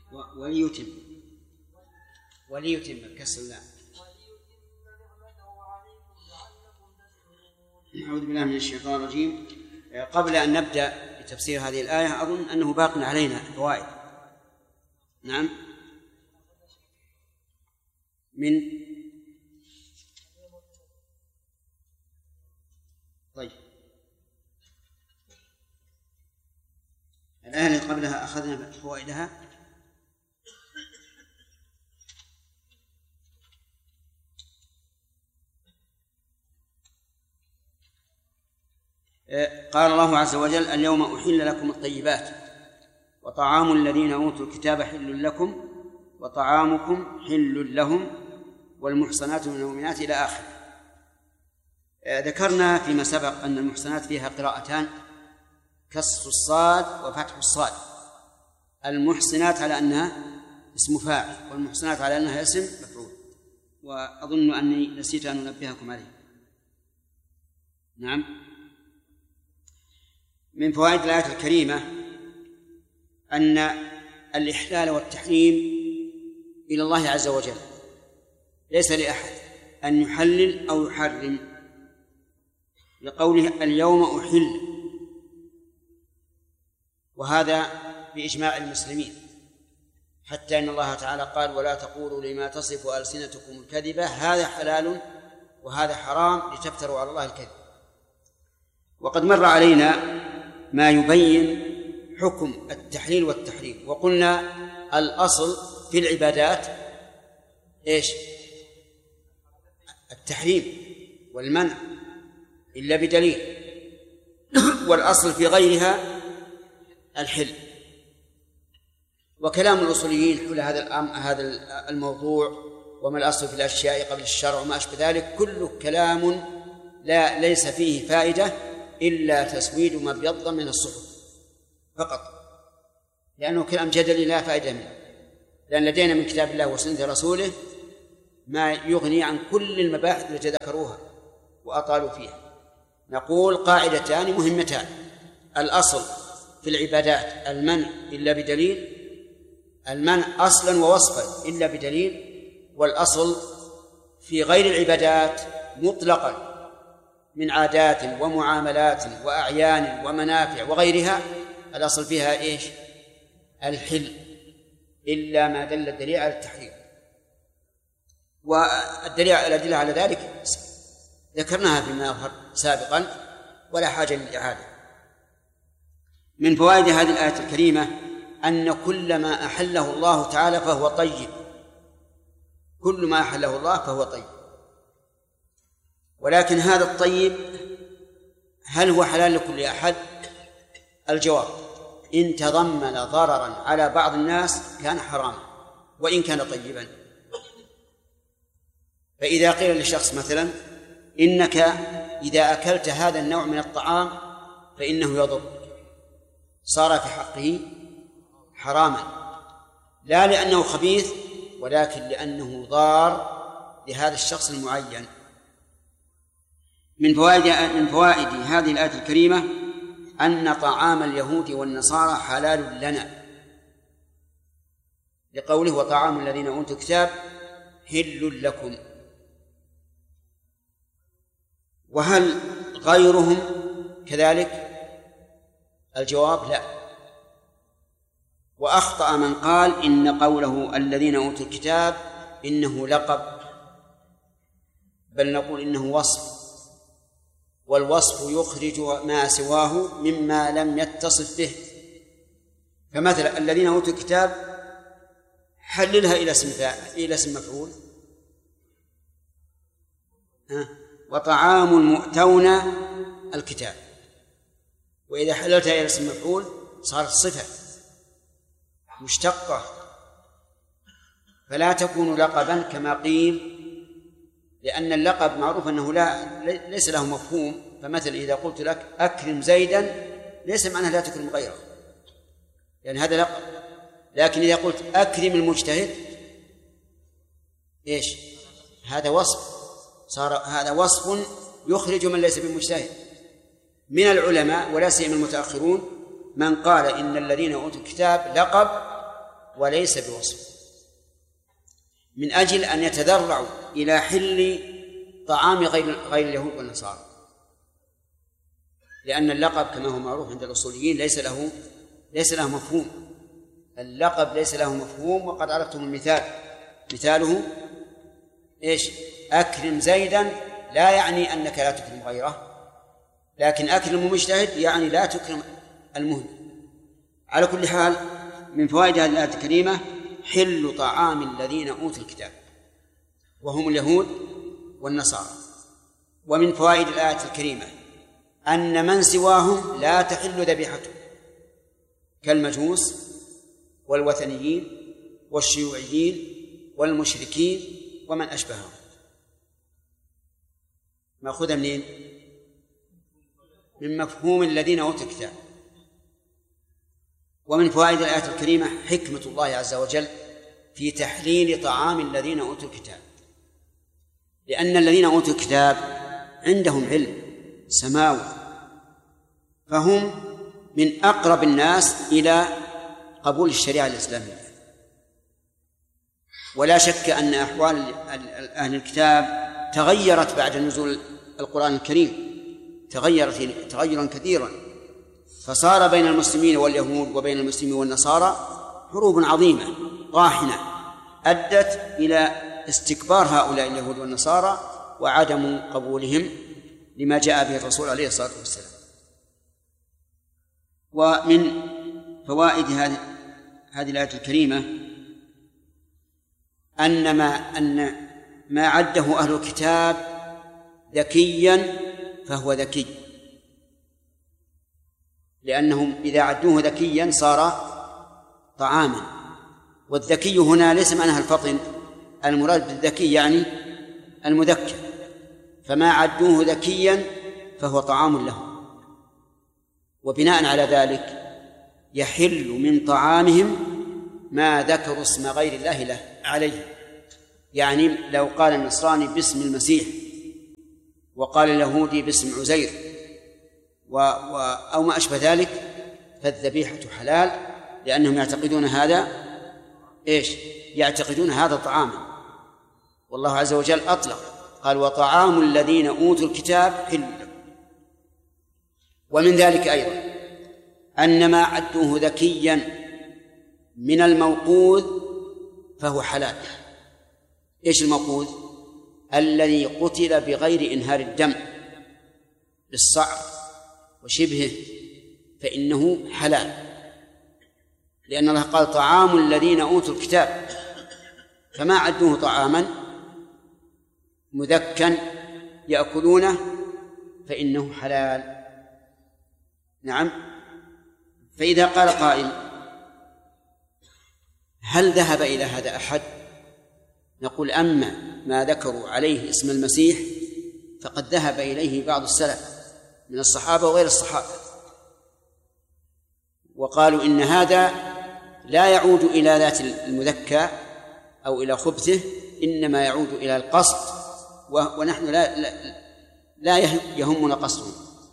وليتم الكسر لا. أعوذ بالله من الشيطان الرجيم. قبل أن نبدأ بتفسير هذه الآية أظن أنه باق علينا فوائد. نعم. طيب الآية اللي قبلها أخذنا فوائدها. قال الله عز وجل: اليوم أحل لكم الطيبات وطعام الذين أوتوا الكتاب حل لكم وطعامكم حل لهم والمحصنات من المؤمنات إلى آخر. ذكرنا فيما سبق أن المحصنات فيها قراءتان: كسر الصاد وفتح الصاد. المحصنات على أنها اسم فاعل والمحصنات على أنها اسم مفعول، وأظن أني نسيت أن أنبهكم عليه. نعم. من فوائد الآية الكريمة أن الإحلال والتحريم إلى الله عز وجل، ليس لأحد أن يحلل أو يحرم، لقوله: اليوم أحل، وهذا بإجماع المسلمين، حتى إن الله تعالى قال: ولا تقولوا لما تصف ألسنتكم الكذبة هذا حلال وهذا حرام لتفتروا على الله الكذب. وقد مر علينا ما يبين حكم التحليل والتحريم، وقلنا الأصل في العبادات إيش؟ التحريم والمنع إلا بدليل، والأصل في غيرها الحل. وكلام الأصوليين حول هذا الموضوع وما الأصل في الأشياء قبل الشرع وما أشبه ذلك كله كلام ليس فيه فائدة إلا تسويد ما ابيض من الصحف فقط، لأنه كلام جدلي لا فائدة منه، لأن لدينا من كتاب الله وسنة رسوله ما يغني عن كل المباحث التي ذكروها وأطالوا فيها. نقول قاعدتان مهمتان: الأصل في العبادات المنع إلا بدليل، المنع أصلا ووصفا إلا بدليل، والأصل في غير العبادات مطلقا من عادات ومعاملات وأعيان ومنافع وغيرها الأصل فيها إيش؟ الحل، إلا ما دل الدليل على التحريم. والأدلة على ذلك ذكرناها فيما يظهر سابقا ولا حاجة للإعادة. من فوائد هذه الآية الكريمة أن كل ما أحله الله تعالى فهو طيب، كل ما أحله الله فهو طيب، ولكن هذا الطيب هل هو حلال لكل أحد؟ الجواب: إن تضمن ضررا على بعض الناس كان حراما وإن كان طيبا. فإذا قيل لشخص مثلا: إنك إذا أكلت هذا النوع من الطعام فإنه يضر، صار في حقه حراما، لا لأنه خبيث ولكن لأنه ضار لهذا الشخص المعين. من فوائد هذه الآية الكريمة أن طعام اليهود والنصارى حلال لنا، لقوله: وطعام الذين أوتوا الكتاب حل لكم. وهل غيرهم كذلك؟ الجواب: لا. وأخطأ من قال إن قوله الذين أوتوا الكتاب إنه لقب، بل نقول إنه وصف، والوصف يخرج ما سواه مما لم يتصف به. فمثلا الذين أوتوا الكتاب حللها إلى اسم مفعول، وطعام المؤتون الكتاب، وإذا حللتها إلى اسم مفعول صارت صفة مشتقة فلا تكون لقبا كما قيل، لأن اللقب معروف أنه ليس له مفهوم. فمثل إذا قلت لك أكرم زيدا ليس معناه لا تكرم غيره، يعني هذا لقب. لكن إذا قلت أكرم المجتهد إيش؟ هذا وصف، صار هذا وصف يخرج من ليس بمجتهد. من العلماء ولا سيما المتأخرون من قال إن الذين أوتوا الكتاب لقب وليس بوصف، من أجل أن يتذرعوا إلى حل طعام غير اليهود والنصارى، لأن اللقب كما هو معروف عند الأصوليين ليس له مفهوم. اللقب ليس له مفهوم، وقد عرفتم المثال، مثاله إيش؟ أكرم زيدا لا يعني أنك لا تكرم غيره، لكن أكرم المجتهد يعني لا تكرم المهمل. على كل حال، من فوائد هذه الآية الكريمة حل طعام الذين أوتوا الكتاب وهم اليهود والنصارى. ومن فوائد الآية الكريمة أن من سواهم لا تحل ذبيحته، كالمجوس والوثنيين والشيوعيين والمشركين ومن أشبههم. مأخوذة منين؟ من مفهوم الذين أوتوا الكتاب. ومن فوائد الآية الكريمة حكمة الله عز وجل في تحليل طعام الذين أوتوا الكتاب، لأن الذين أوتوا الكتاب عندهم علم سماوي، فهم من أقرب الناس إلى قبول الشريعة الإسلامية. ولا شك أن أحوال أهل الكتاب تغيرت بعد نزول القرآن الكريم، تغيرت تغيرا كثيرا، فصار بين المسلمين واليهود وبين المسلمين والنصارى حروب عظيمة طاحنة أدت إلى استكبار هؤلاء اليهود والنصارى وعدم قبولهم لما جاء به الرسول عليه الصلاة والسلام. ومن فوائد هذه الآية الكريمة أن ما عده أهل الكتاب ذكيا فهو ذكي، لأنهم إذا عدوه ذكيا صار طعاما. والذكي هنا ليس معناها الفطن، المراد بالذكي يعني المذكر، فما عدوه ذكيا فهو طعام له. وبناء على ذلك يحل من طعامهم ما ذكروا اسم غير الله له عليه. يعني لو قال النصراني باسم المسيح وقال اليهودي باسم عزير أو ما أشبه ذلك فالذبيحة حلال، لأنهم يعتقدون هذا يعتقدون هذا طعاما. والله عز وجل أطلق قال وطعام الذين أوتوا الكتاب حل لكم. ومن ذلك أيضا أن ما عدوه ذكيا من الموقوذ فهو حلال. إيش الموقوذ؟ الذي قتل بغير إنهار الدم بالصعق وشبهه فإنه حلال، لأن الله قال طعام الذين أوتوا الكتاب، فما عدوه طعاما مذكا يأكلونه فإنه حلال. نعم. فإذا قال قائل هل ذهب إلى هذا أحد؟ نقول أما ما ذكروا عليه اسم المسيح فقد ذهب إليه بعض السلف من الصحابة وغير الصحابة، وقالوا إن هذا لا يعود إلى ذات المذكى أو إلى خبثه، إنما يعود إلى القصد، ونحن لا يهمنا قصده.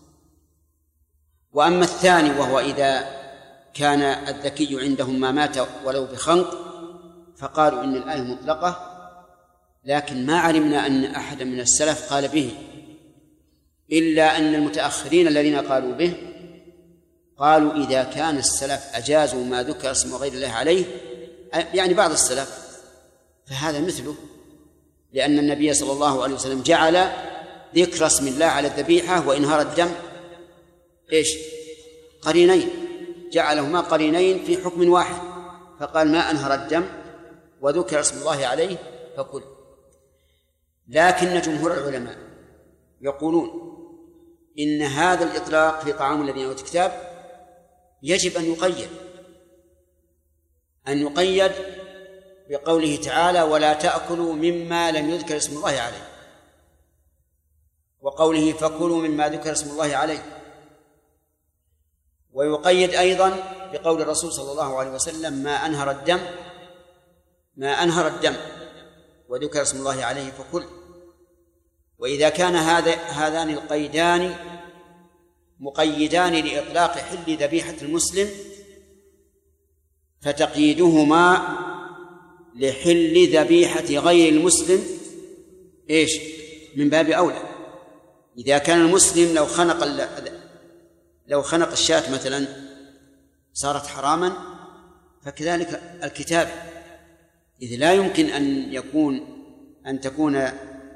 وأما الثاني وهو إذا كان الذكي عندهم ما مات ولو بخنق، فقالوا إن الآية مطلقة، لكن ما علمنا أن أحدا من السلف قال به، إلا أن المتأخرين الذين قالوا به قالوا إذا كان السلف أجازوا ما ذكر اسم غير الله عليه، يعني بعض السلف، فهذا مثله، لأن النبي صلى الله عليه وسلم جعل ذكر اسم الله على الذبيحة وإنهار الدم قرينين، جعلهما قرينين في حكم واحد، فقال ما أنهر الدم وذكر اسم الله عليه فكل. لكن جمهور العلماء يقولون إن هذا الإطلاق في طعام الذين أوتوا الكتاب يجب أن يقيد بقوله تعالى ولا تأكلوا مما لم يذكر اسم الله عليه، وقوله فكلوا مما ذكر اسم الله عليه، ويقيد أيضا بقول الرسول صلى الله عليه وسلم ما أنهر الدم وذكر اسم الله عليه فكل. وإذا كان هذان القيدان مقيدان لإطلاق حل ذبيحة المسلم، فتقييدهما لحل ذبيحة غير المسلم إيش؟ من باب أولى. إذا كان المسلم لو خنق الشاة مثلا صارت حراما، فكذلك الكتاب، إذ لا يمكن أن تكون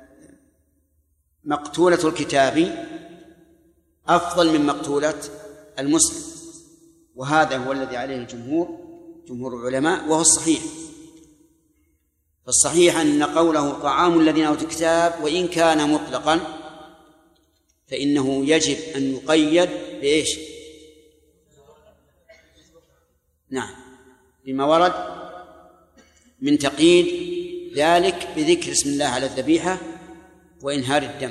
مقتولة الكتاب أفضل من مقتولة المسلم، وهذا هو الذي عليه جمهور العلماء، وهو الصحيح. فالصحيح أن قوله طعام الذين أوتوا الكتاب وإن كان مطلقا فإنه يجب أن يقيد بإيش؟ نعم، بما ورد من تقييد ذلك بذكر اسم الله على الذبيحة وإنهار الدم.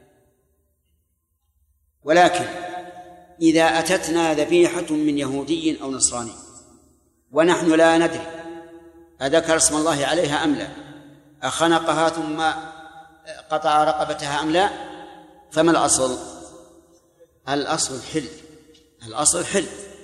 ولكن إذا أتتنا ذبيحة من يهودي أو نصراني ونحن لا ندري أذكر اسم الله عليها أم لا، أخنقها ثم قطع رقبتها أم لا، فما الأصل؟ الأصل الحل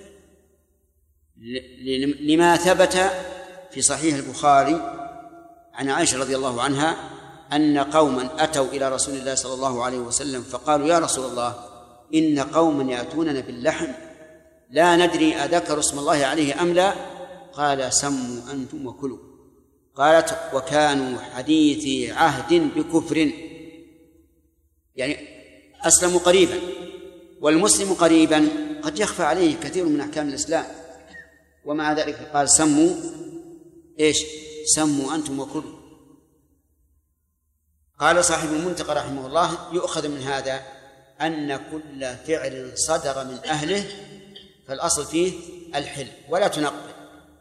لما ثبت في صحيح البخاري عن عائشة رضي الله عنها أن قوما أتوا إلى رسول الله صلى الله عليه وسلم فقالوا: يا رسول الله، إن قوما يأتوننا باللحم لا ندري أذكر اسم الله عليه أم لا. قال: سموا أنتم وكلوا. قالت: وكانوا حديثي عهد بكفر، يعني أسلموا قريبا، والمسلم قريبا قد يخفى عليه كثير من أحكام الإسلام، ومع ذلك قال: سموا إيش؟ سموا أنتم وكلوا. قال صاحب المنتقى رحمه الله: يؤخذ من هذا أن كل فعل صدر من أهله فالأصل فيه الحل، ولا تنقب.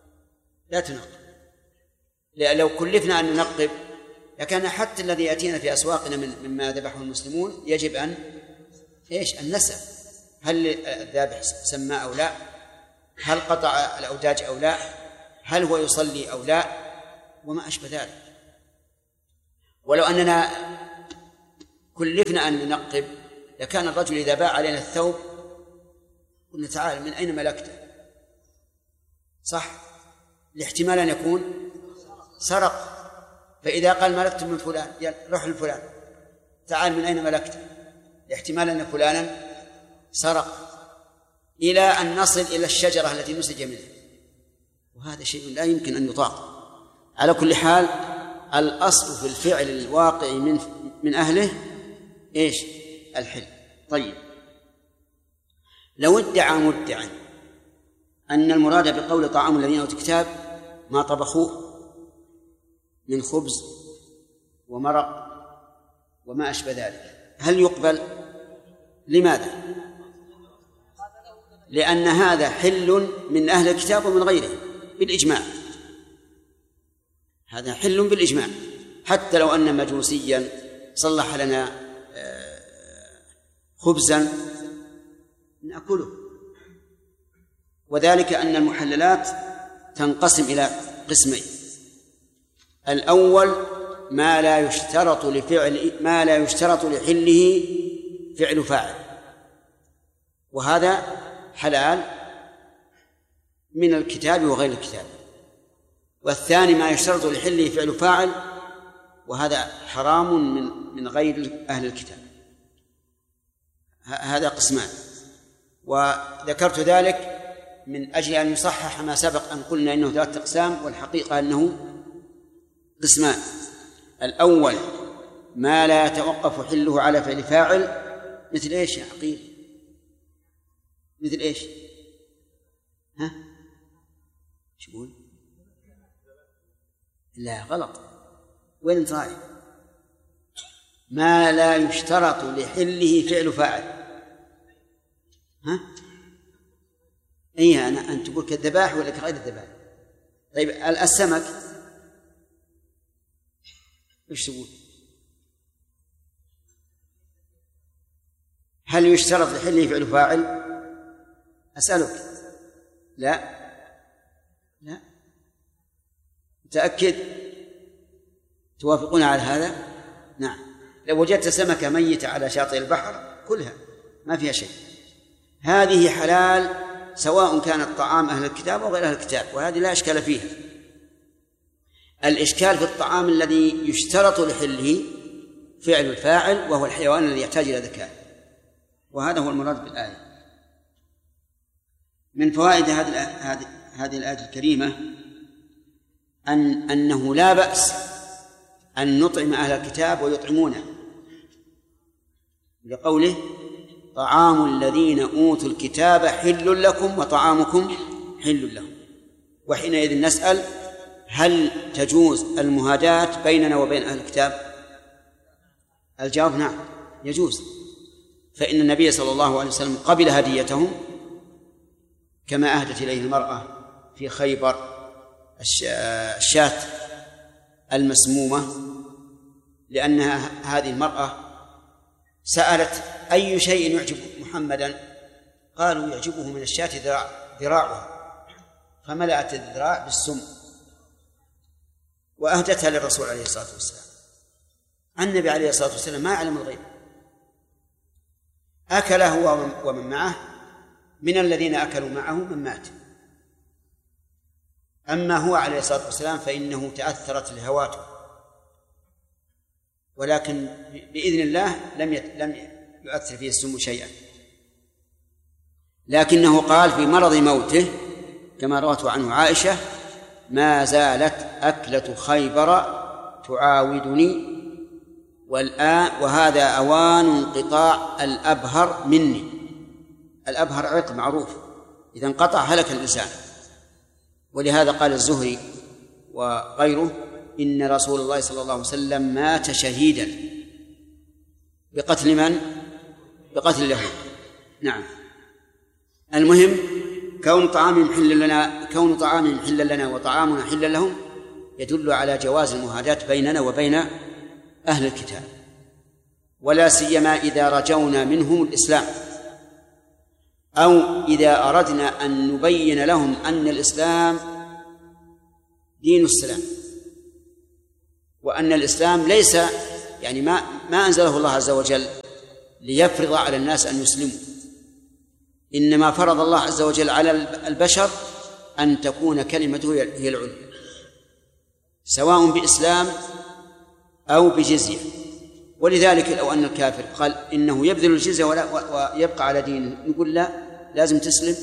لو كلفنا أن ننقب لكان حتى الذي يأتينا في أسواقنا مما ذبحه المسلمون يجب أن نسأل: هل الذابح سمى أو لا؟ هل قطع الأوداج أو لا؟ هل هو يصلي أو لا؟ وما أشبه ذلك. ولو أننا كلفنا أن ننقب لكان الرجل إذا باع علينا الثوب قلنا: تعال، من أين ملكته؟ صح؟ الاحتمال أن يكون سرق. فإذا قال: ملكت من فلان، روح لفلان، تعال، من أين ملكته؟ الاحتمال أن فلانا سرق، إلى أن نصل إلى الشجرة التي نسج منها، وهذا شيء لا يمكن أن يطاق. على كل حال الأصل في الفعل الواقع من أهله إيش؟ الحل. طيب، لو ادعى مدعي أن المراد بقول طعام الذين أوتوا الكتاب ما طبخوه من خبز ومرق وما أشبه ذلك، هل يقبل؟ لماذا؟ لأن هذا حل من أهل الكتاب ومن غيرهم بالإجماع، هذا حل بالإجماع. حتى لو أن مجوسيا صلح لنا خبزا نأكله. وذلك أن المحللات تنقسم إلى قسمين: الأول ما لا يشترط لحله فعل فاعل، وهذا حلال من الكتاب وغير الكتاب. والثاني ما يشترط لحله فعل فاعل، وهذا حرام من غير أهل الكتاب. هذا قسمان، وذكرت ذلك من أجل أن يصحح ما سبق أن قلنا إنه 3 أقسام، والحقيقة أنه قسمان: الأول ما لا يتوقف حله على فعل فاعل، مثل إيش يا عقيل؟ مثل إيش؟ ها؟ شو يقول؟ لا، غلط. وين انت رايح؟ ما لا يشترط لحله فعل فاعل. ها؟ أيها أنت تقول كالذبائح ولا كغير الذبائح؟ طيب، السمك إيش تقول؟ هل يشترط لحله فعل فاعل؟ أسألك. لا، متأكد؟ توافقون على هذا؟ نعم. لو وجدت سمكة ميتة على شاطئ البحر كلها ما فيها شيء، هذه حلال سواء كان الطعام أهل الكتاب أو غير أهل الكتاب، وهذه لا إشكال فيها. الإشكال في الطعام الذي يشترط لحله فعل الفاعل، وهو الحيوان الذي يحتاج إلى ذكاء، وهذا هو المراد بالآية. من فوائد هذه الآية الكريمة أنه لا بأس أن نطعم أهل الكتاب ويطعمونه، لقوله طعام الذين أوتوا الكتاب حل لكم وطعامكم حل لهم. وحينئذ نسأل: هل تجوز المهاداة بيننا وبين أهل الكتاب؟ الجواب نعم، يجوز، فإن النبي صلى الله عليه وسلم قبل هديتهم كما أهدت إليه المرأة في خيبر الشاة المسمومة، لأنها هذه المرأة سألت: أي شيء يعجب محمدا؟ قالوا: يعجبه من الشاة ذراعها، فملأت الذراع بالسم وأهدتها للرسول عليه الصلاة والسلام. النبي عليه الصلاة والسلام ما يعلم الغيب، أكل هو ومن معه، من الذين أكلوا معه من مات. أما هو عليه الصلاة والسلام فإنه تأثرت لهواته، ولكن بإذن الله لم يؤثر فيه السم شيئا، لكنه قال في مرض موته كما روته عنه عائشة: ما زالت أكلة خيبر تعاودني، وهذا أوان انقطاع الأبهر مني. الأبهر عرق معروف، إذا انقطع هلك الإنسان. ولهذا قال الزهري وغيره: إن رسول الله صلى الله عليه وسلم مات شهيدا. بقتل من؟ بقتل اليهود. نعم. المهم كون طعامهم حلا لنا وطعامنا حلا لهم يدل على جواز المهاداة بيننا وبين أهل الكتاب، ولا سيما إذا رجونا منهم الإسلام، أو إذا أردنا أن نبين لهم أن الإسلام دين السلام، وأن الإسلام ليس يعني ما أنزله الله عز وجل ليفرض على الناس أن يسلموا، إنما فرض الله عز وجل على البشر أن تكون كلمته هي العليا، سواء بإسلام أو بجزية. ولذلك لو أن الكافر قال إنه يبذل الجزية ويبقى على دينه، نقول لا، لازم تسلم.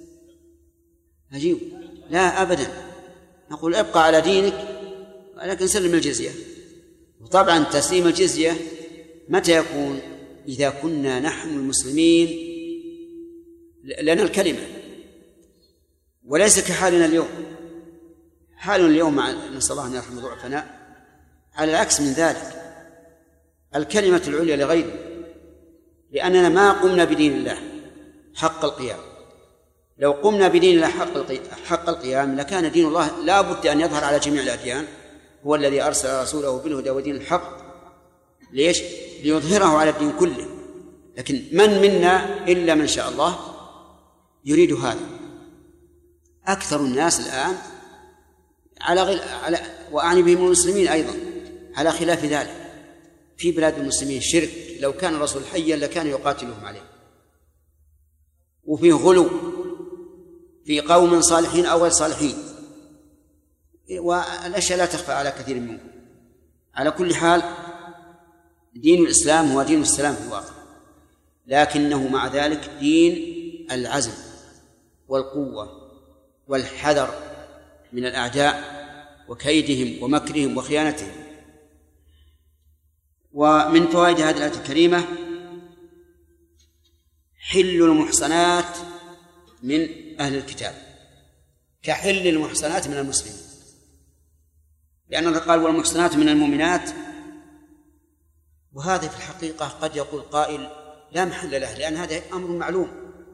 عجيب، لا أبدا، نقول ابقى على دينك ولكن سلم الجزية. وطبعا تسليم الجزية متى يكون؟ إذا كنا نحن المسلمين لنا الكلمة، وليس كحالنا اليوم. حالنا اليوم نسأل الله أن يرحم ضعفنا على العكس من ذلك، الكلمة العليا لغيره، لأننا ما قمنا بدين الله حق القيام. لو قمنا بدين الله حق القيام لكان دين الله لا بد أن يظهر على جميع الأديان. هو الذي أرسل رسوله بالهدى ودين الحق، ليش؟ ليظهره على الدين كله. لكن من منا إلا من شاء الله يريد هذا. أكثر الناس الآن على وأعني بهم المسلمين أيضا على خلاف ذلك. في بلاد المسلمين شرك، لو كان الرسول حيا لكان يقاتلهم عليه، وفيه غلو في قوم صالحين أو غير صالحين، والأشياء لا تخفى على كثير منكم. على كل حال دين الإسلام هو دين السلام في الواقع، لكنه مع ذلك دين العزم والقوة والحذر من الأعداء وكيدهم ومكرهم وخيانتهم. ومن فوائد هذه الآية الكريمة حل المحصنات من أهل الكتاب كحل المحصنات من المسلمين، لأن الله قال والمحصنات من المؤمنات، وهذا في الحقيقة قد يقول قائل لا محل له، لأن هذا أمر معلوم،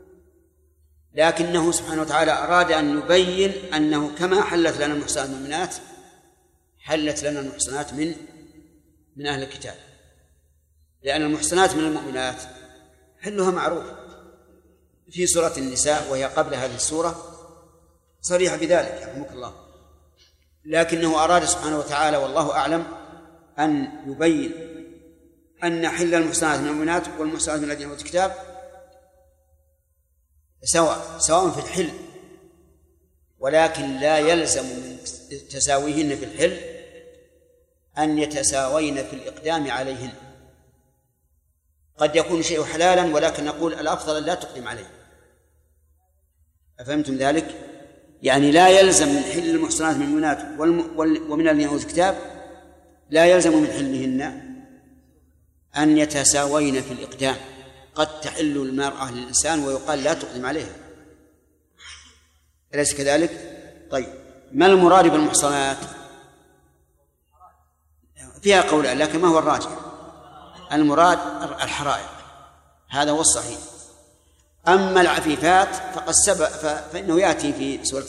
لكنه سبحانه وتعالى أراد أن يبين أنه كما حلت لنا المحصنات من المؤمنات حلت لنا المحصنات من أهل الكتاب، لأن المحصنات من المؤمنات حلها معروف في سورة النساء، وهي قبل هذه السورة صريحة بذلك يرحمك الله، لكنه أراد سبحانه وتعالى والله أعلم أن يبين أن حل المحصنات من المؤمنات والمحصنات من الذين أوتوا الكتاب سواء في الحل، ولكن لا يلزم من تساويهن في الحل أن يتساوين في الإقدام عليهن. قد يكون شيء حلالا ولكن نقول الأفضل أن لا تقدم عليه. أفهمتم ذلك؟ يعني لا يلزم من حل المحصنات من المؤمنات ومن الذين أوتوا الكتاب، لا يلزم من حلهن أن يتساوين في الإقدام. قد تحل المرأة للإنسان ويقال لا تقدم عليها، أليس كذلك؟ طيب، ما المراد بالمحصنات؟ فيها قولان، لكن ما هو الراجح؟ المراد الحرائر، هذا هو الصحيح. أما العفيفات فقد سبق فإنه يأتي في سورة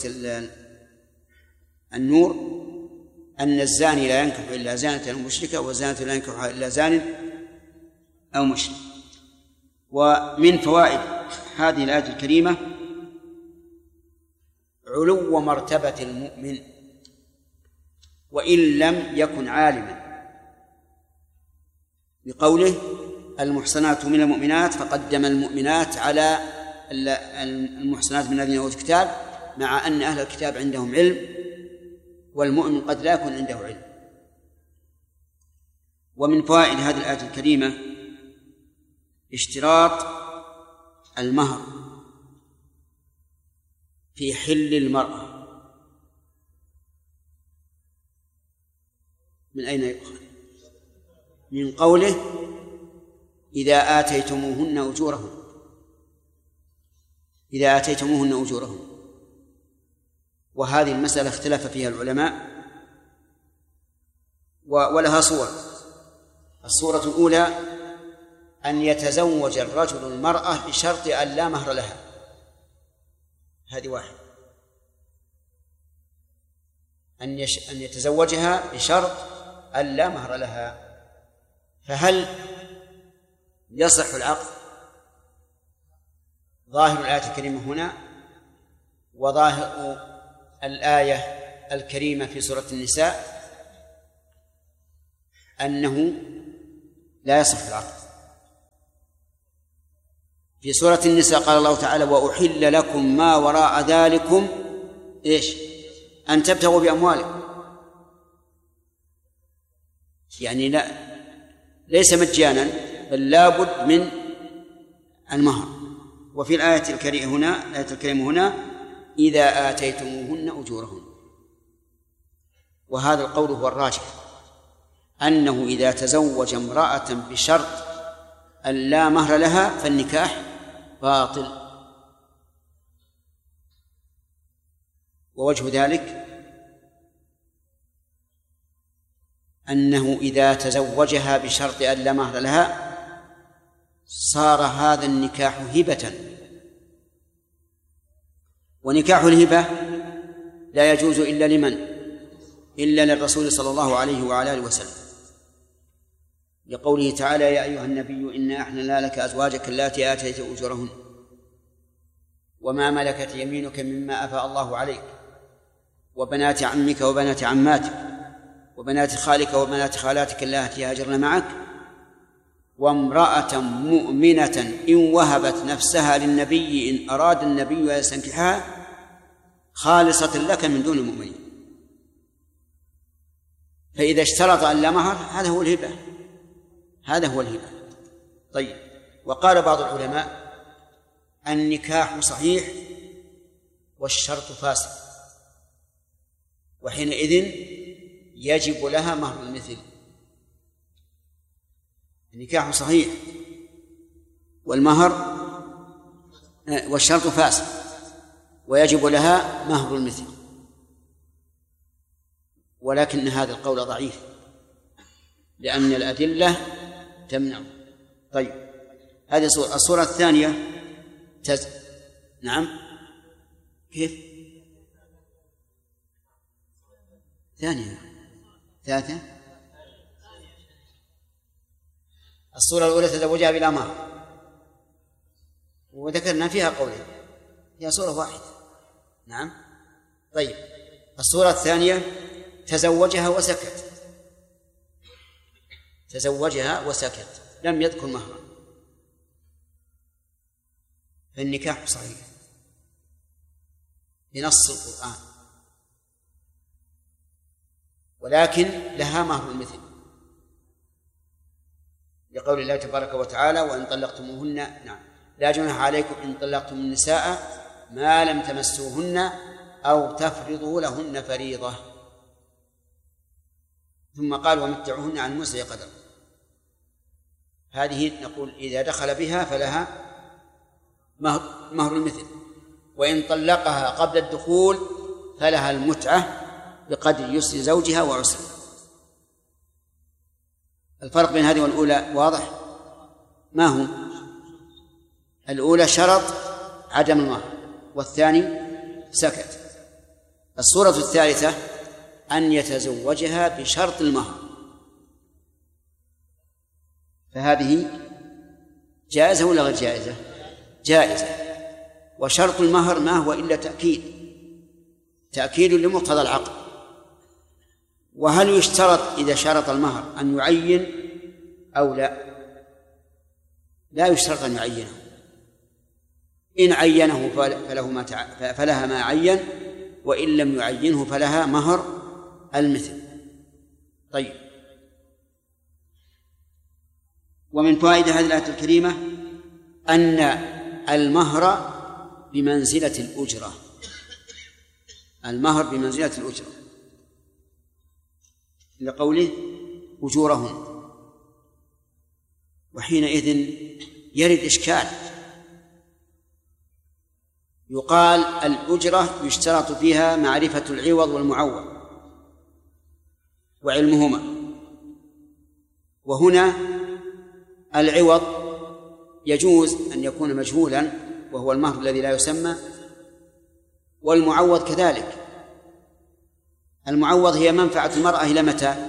النور أن الزاني لا ينكح إلا زانة أو مشركة، والزانة لا ينكحها إلا زان أو مشرك. ومن فوائد هذه الآية الكريمة علو مرتبة المؤمن وإن لم يكن عالما، بقوله المحصنات من المؤمنات، فقدم المؤمنات على المحصنات من الذين أوتوا الكتاب، مع أن أهل الكتاب عندهم علم والمؤمن قد لا يكون عنده علم. ومن فوائد هذه الآية الكريمة اشتراط المهر في حل المرأة. من أين يؤخذ؟ من قوله إذا آتيتموهن أجورهن، إذا آتيتموهن أجورهن. وهذه المسألة اختلف فيها العلماء ولها صور. الصورة الأولى أن يتزوج الرجل المرأة بشرط أن لا مهر لها، هذه واحد، أن يتزوجها بشرط أن لا مهر لها. فهل يصح العقد؟ ظاهر الآية الكريمة هنا وظاهر الآية الكريمة في سورة النساء أنه لا يصح العقد. في سورة النساء قال الله تعالى وأحل لكم ما وراء ذلكم إيش؟ أن تبتغوا بأموالكم، يعني ليس مجانا بل لابد من المهر. وفي الآية الكريمة هنا إذا آتيتموهن أجورهن. وهذا القول هو الراجح، أنه إذا تزوج امرأة بشرط أن لا مهر لها فالنكاح باطل. ووجه ذلك أنه إذا تزوجها بشرط أن لا مهر لها صار هذا النكاح هبة، ونكاح الهبة لا يجوز إلا لمن؟ إلا للرسول صلى الله عليه وعلى آله وسلم، لقوله تعالى يا أيها النبي إنا أحللنا لك أزواجك اللاتي آتيت أجورهن وما ملكت يمينك مما أفاء الله عليك وبنات عمك وبنات عماتك وبنات خالك وبنات خالاتك اللاتي هاجرن معك وامرأة مؤمنة إن وهبت نفسها للنبي إن أراد النبي أن يستنكحها خالصة لك من دون المؤمنين. فإذا اشترط أن لا مهر هذا هو الهبة، هذا هو الهبة. طيب، وقال بعض العلماء النكاح صحيح والشرط فاسد، وحينئذ يجب لها مهر المثل. النكاح صحيح والمهر والشرط فاسد ويجب لها مهر المثل، ولكن هذا القول ضعيف لأن الأدلة تمنع. طيب، هذه الصورة الثانية نعم، كيف؟ ثالثة. الصورة الأولى تزوجها بلا مهر وذكرنا فيها قولين، هي صورة واحدة. نعم. طيب، الصورة الثانية تزوجها وسكت لم يذكر مهرا، فالنكاح صحيح بنص القرآن، ولكن لها مهر المثل، لقول الله تبارك وتعالى: وإن طلقتموهن لا جناح عليكم إن طلقتم النساء ما لم تمسوهن أو تفرضوا لهن فريضة. ثم قال: ومتعوهن على الموسع قدر. هذه نقول إذا دخل بها فلها مهر المثل، وإن طلقها قبل الدخول فلها المتعة بقدر يسر زوجها وعسره. الفرق بين هذه والأولى واضح؟ ما هو؟ الأولى شرط عدم المهر، والثاني سكت. الصورة الثالثة أن يتزوجها بشرط المهر، فهذه جائزة ولا غير جائزة؟ جائزة. وشرط المهر ما هو إلا تأكيد لمقتضى العقد. وهل يشترط إذا شرط المهر أن يعين أو لا؟ لا يشترط أن يعينه، إن عينه فلها ما عين، وإن لم يعينه فلها مهر المثل. طيب، ومن فوائد هذه الآية الكريمة أن المهر بمنزلة الأجرة، المهر بمنزلة الأجرة، لقوله: أجورهن. وحينئذ يرد إشكال، يقال الأجرة يشترط فيها معرفة العوض والمعوض وعلمهما، وهنا العوض يجوز أن يكون مجهولا وهو المهر الذي لا يسمى، والمعوض كذلك. المعوض هي منفعة المرأة إلى متى؟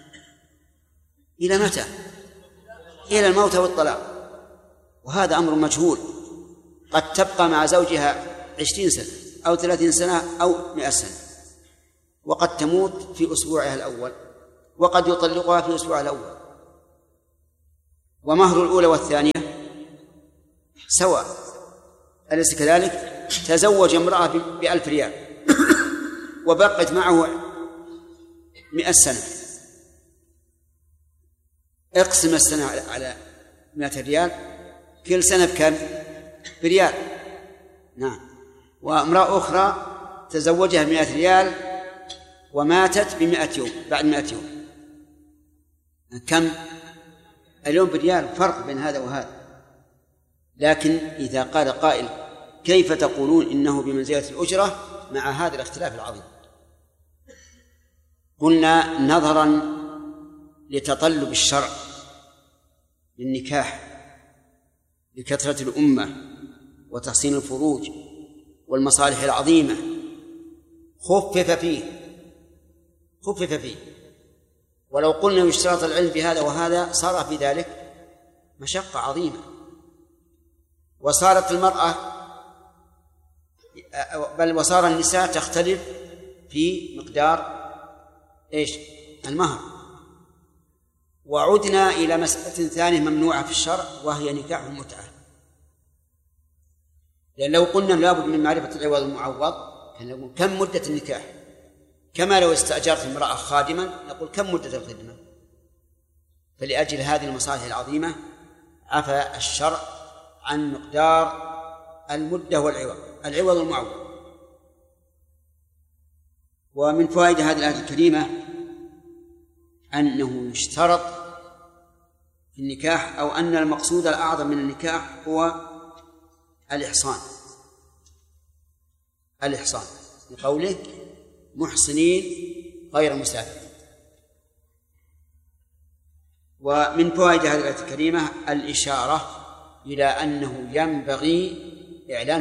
إلى متى؟ إلى الموت والطلاق، وهذا أمر مجهول. قد تبقى مع زوجها 20 سنة أو 30 سنة أو 100 سنة، وقد تموت في أسبوعها الأول، وقد يطلقها في أسبوعها الأول. ومهر الأولى والثانية سواء، أليس كذلك؟ تزوج امرأة ب1000 ريال وبقت معه 100 سنة، اقسم السنة على 100 ريال، كل سنة بكم؟ بريال. نعم. وامرأة أخرى تزوجها ب100 ريال وماتت ب100 يوم، بعد 100 يوم، كم؟ اليوم بريال، فرق بين هذا وهذا. لكن إذا قال قائل: كيف تقولون إنه بمنزلة الأجرة مع هذا الاختلاف العظيم؟ قلنا: نظرا لتطلب الشرع للنكاح، لكثرة الأمة وتحسين الفروج والمصالح العظيمة، خفف فيه. ولو قلنا يشترط العلم بهذا وهذا صار في ذلك مشقة عظيمة، وصارت المرأة وصار النساء تختلف في مقدار المهر. وعدنا إلى مسألة ثانية ممنوعة في الشرع، وهي نكاح المتعة. لأن لو قلنا لابد من معرفة العوض والمعوض كم مدة النكاح؟ كما لو استأجرت امرأة خادما نقول كم مدة الخدمة؟ فلأجل هذه المصالح العظيمة عفى الشرع عن مقدار المدة والعوض والمعوض. ومن فوائد هذه الآية الكريمة أنه يشترط في النكاح، أو أن المقصود الأعظم من النكاح هو الإحصان لقوله: محصنين غير مسافرين. ومن فوائد هذه الآية الكريمة الإشارة إلى أنه ينبغي إعلان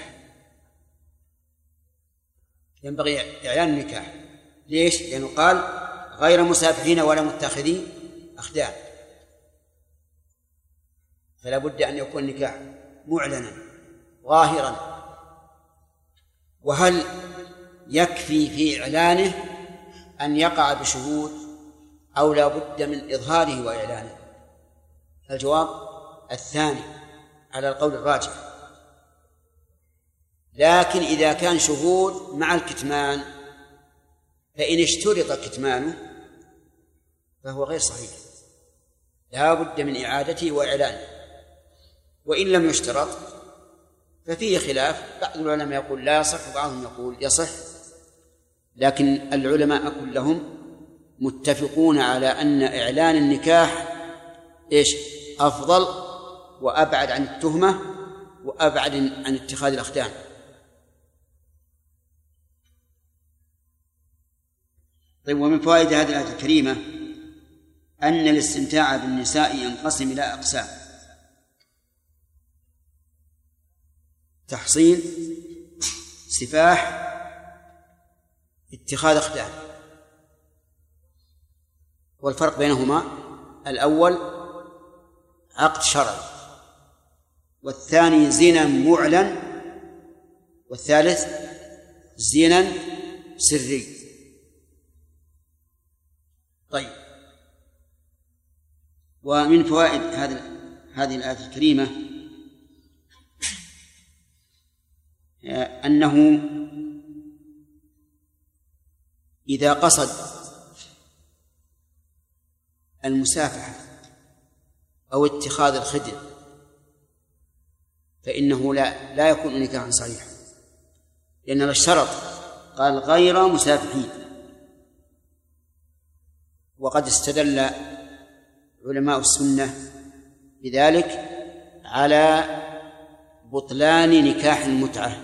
النكاح. ليش؟ لأنه قال: غير مسافحين ولا متخذي أخدان، فلا بد أن يكون النكاح معلنا ظاهرا. وهل يكفي في إعلانه أن يقع بشهود أو لا بد من إظهاره وإعلانه؟ الجواب الثاني على القول الراجح، لكن إذا كان شهود مع الكتمان فإن اشترط كتمانه فهو غير صحيح، لا بد من إعادته وإعلانه. وإن لم يشترط ففيه خلاف، بعض العلماء يقول لا يصح وبعضهم يقول يصح، لكن العلماء كلهم متفقون على أن إعلان النكاح أفضل وأبعد عن التهمة وأبعد عن اتخاذ الأخدان. طيب، ومن فوائد هذه الآية الكريمة أن الاستمتاع بالنساء ينقسم إلى أقسام: تحصين، سفاح، اتخاذ أخدان. والفرق بينهما: الأول عقد شرعي، والثاني زنا معلن، والثالث زنا سري. طيب، ومن فوائد هذه الآية الكريمة أنه إذا قصد المسافحة أو اتخاذ الخدر فإنه لا يكون نكاحا صحيحا، لأن الشرط قال غير مسافحين. وقد استدل علماء السنة بذلك على بطلان نكاح المتعة،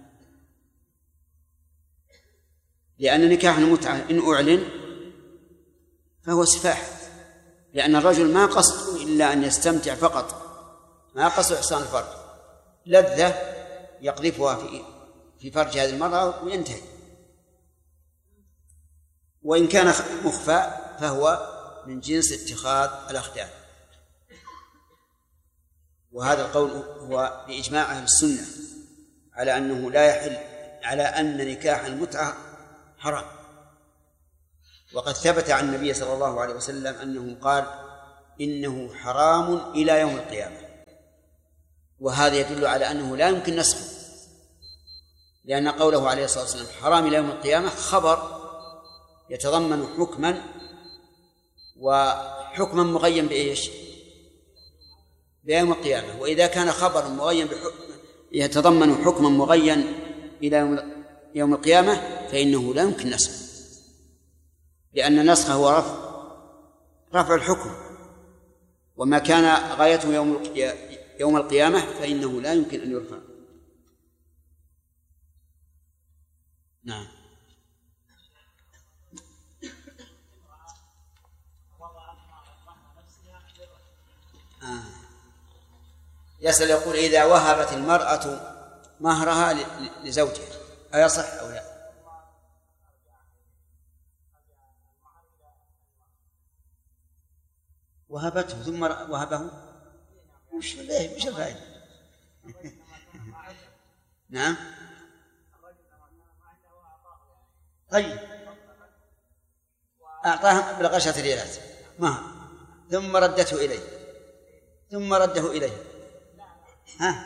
لأن نكاح المتعة إن أعلن فهو سفاح، لأن الرجل ما قصده إلا أن يستمتع فقط، ما قصده إحصان الفرج، لذة يقذفها في فرج هذه المرأة وينتهي. وإن كان مخفى فهو من جنس اتخاذ الأخدان. وهذا القول هو بإجماع أهل السنة على أنه لا يحل، على أن نكاح المتعة حرام. وقد ثبت عن النبي صلى الله عليه وسلم أنه قال إنه حرام إلى يوم القيامة، وهذا يدل على أنه لا يمكن نسخه، لأن قوله عليه الصلاة والسلام حرام إلى يوم القيامة خبر يتضمن حكما، وحكما مغيم بإيش؟ بيوم القيامة. وإذا كان خبر مغيم يتضمن حكما مغيم إلى يوم القيامة فإنه لا يمكن نسخه، لأن النسخ هو رفع الحكم، وما كان غايته يوم القيامة فإنه لا يمكن أن يرفع. نعم. يسأل يقول إذا وهبت المرأة مهرها لزوجها أيصح أو لا؟ وهبته ثم وهبه مش الفائدة. نعم. طيب، أعطاها بلغ 10 ريالات مهر ثم ردته إليه ها؟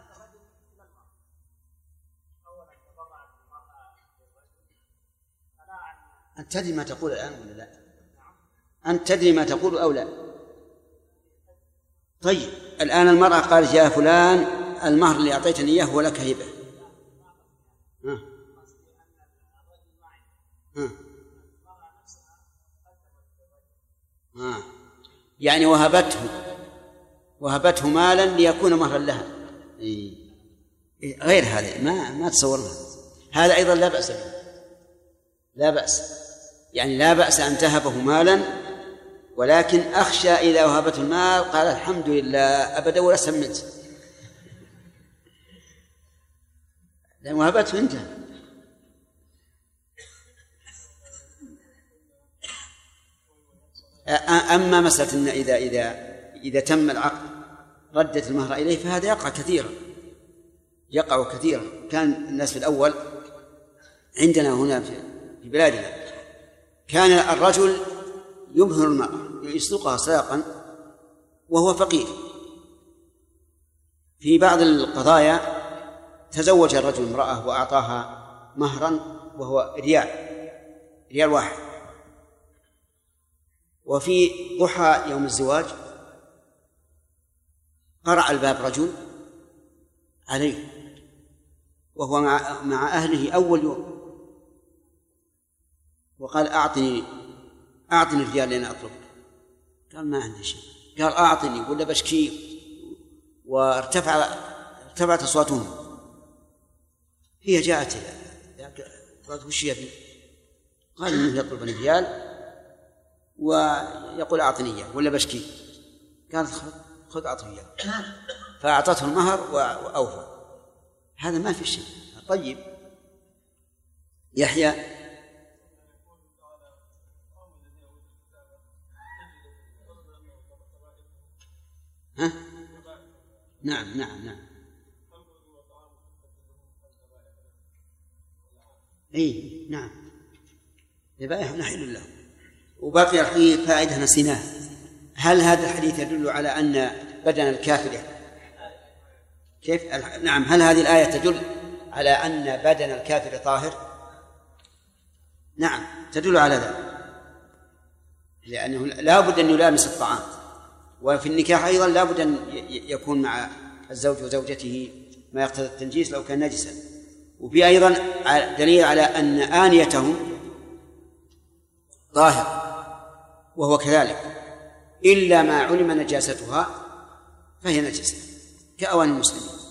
أنت تدري ما تقول الآن ولا لا؟ أنت تدري ما تقول أو لا؟ طيب، الآن المرأة قالت يا فلان المهر اللي أعطيتني إياه هو لك هبة. يعني وهبته مالا ليكون مهرا لها. غير هذا ما تصورنا. هذا أيضا لا بأس به، لا بأس، يعني لا بأس أن تهبه مالا، ولكن أخشى إذا وهبته المال قال الحمد لله أبدا ولا سمنت، لأن وهبته أنت. أما مسألة أن إذا تم العقد ردت المهر إليه فهذا يقع كثيرا. كان الناس في الأول عندنا هنا في بلادنا كان الرجل يمهر المرأة يسلقها سلاقا وهو فقير. في بعض القضايا تزوج الرجل امرأة وأعطاها مهرا وهو ريال واحد، وفي ضحى يوم الزواج قرع الباب رجل عليه وهو مع أهله أول يوم، وقال أعطني الريال لأن أطلبك. قال ما عندي شيء. قال أعطني ولا بشكي، وارتفعت أصواتهم. هي جاءت قالت وش يبي؟ قال إنه يطلب الريال ويقول أعطني إياه ولا بشكي. قالت خذ أعطني إياه، فأعطته المهر وأوفى. هذا ما في شيء. طيب يحيى ها؟ نعم. اي نعم، ذبائح نحل له. وبقي الحديث فائدة نسيناه. هل هذا الحديث يدل على أن بدن الكافر كيف؟ نعم. هل هذه الآية تدل على أن بدن الكافر طاهر؟ نعم تدل على ذلك، لأنه لا بد أن يلامس الطعام، وفي النكاح أيضا لا بد أن يكون مع الزوج وزوجته ما يقتضي التنجيس لو كان نجسا. وفي أيضا دليل على أن آنيتهم طاهر وهو كذلك، إلا ما علم نجاستها فهي نجسة كأواني المسلمين.